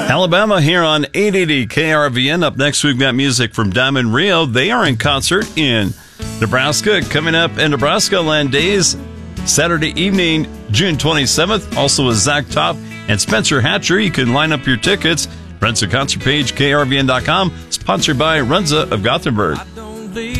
Alabama here on 880 KRVN. Up next, we've got music from Diamond Rio. They are in concert in Nebraska. Coming up in Nebraska Land Days, Saturday evening, June 27th. Also with Zach Top and Spencer Hatcher. You can line up your tickets. Runza concert page, krvn.com. Sponsored by Runza of Gothenburg.